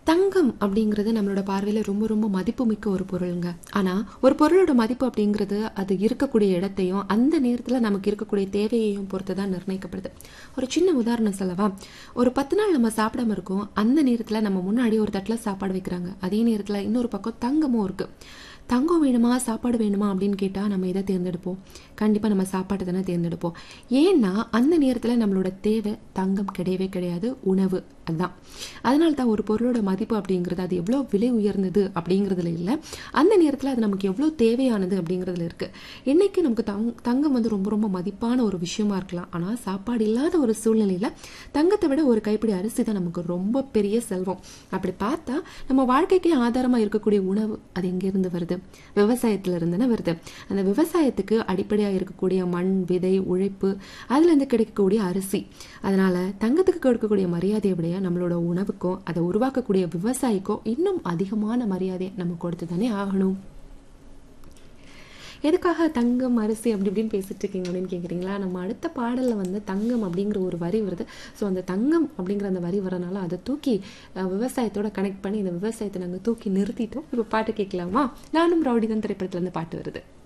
தங்கம் அப்படிங்கிறது நம்மளோட பார்வையில் ரொம்ப ரொம்ப மதிப்புமிக்க ஒரு பொருளுங்க. ஆனால் ஒரு பொருளோட மதிப்பு அப்படிங்கிறது அது இருக்கக்கூடிய இடத்தையும் அந்த நேரத்தில் நமக்கு இருக்கக்கூடிய தேவையையும் பொறுத்து தான் நிர்ணயிக்கப்படுது. ஒரு சின்ன உதாரணம் சொல்லவா? ஒரு 10 நாள் நம்ம சாப்பிடாம இருக்கோம். அந்த நேரத்தில் நம்ம முன்னாடி ஒரு தட்டில் சாப்பாடு வைக்கிறாங்க. அதே நேரத்தில் இன்னொரு பக்கம் தங்கமும் இருக்குது. தங்கம் வேணுமா சாப்பாடு வேணுமா அப்படின்னு கேட்டால் நம்ம எதை தேர்ந்தெடுப்போம்? கண்டிப்பாக நம்ம சாப்பாட்டை தானே தேர்ந்தெடுப்போம். ஏன்னா அந்த நேரத்தில் நம்மளோட தேவை தங்கம் கிடையவே கிடையாது, உணவு. அதுதான் அதனால தான் ஒரு பொருளோட மதிப்பு அப்படிங்கிறது அது எவ்வளோ விலை உயர்ந்தது அப்படிங்கிறதுல இல்லை, அந்த நேரத்தில் அது நமக்கு எவ்வளோ தேவையானது அப்படிங்கிறதுல இருக்குது. இன்னைக்கு நமக்கு தங்கம் வந்து ரொம்ப ரொம்ப மதிப்பான ஒரு விஷயமா இருக்கலாம். ஆனால் சாப்பாடு இல்லாத ஒரு சூழ்நிலையில் தங்கத்தை விட ஒரு கைப்பிடி அரிசி தான் நமக்கு ரொம்ப பெரிய செல்வம். அப்படி பார்த்தா நம்ம வாழ்க்கைக்கே ஆதாரமாக இருக்கக்கூடிய உணவு அது எங்கேருந்து வருது? விவசாயத்துல இருந்துன்னு வருது. அந்த விவசாயத்துக்கு அடிப்படையாக இருக்கக்கூடிய மண், விதை, உழைப்பு, அதுல இருந்து கிடைக்கக்கூடிய அரிசி. அதனால தங்கத்துக்கு கொடுக்கக்கூடிய மரியாதையை விட நம்மளோட உணவுக்கும் அதை உருவாக்கக்கூடிய விவசாயிக்கும் இன்னும் அதிகமான மரியாதையை நம்ம கொடுத்து தானே ஆகணும். எதுக்காக தங்கம் அரிசி அப்படி இப்படின்னு பேசிட்டு இருக்கீங்க அப்படின்னு கேட்குறீங்களா? நம்ம அடுத்த பாடலில் வந்து தங்கம் அப்படிங்கிற ஒரு வரி வருது. ஸோ அந்த தங்கம் அப்படிங்கிற அந்த வரி வரனால அதை தூக்கி விவசாயத்தோட கனெக்ட் பண்ணி இந்த விவசாயத்தை நாங்கள் தூக்கி நிறுத்திட்டோம். இப்போ பாட்டு கேட்கலாமா? நானும் ரவுடி தான் திரைப்படத்துலேருந்து பாட்டு வருது.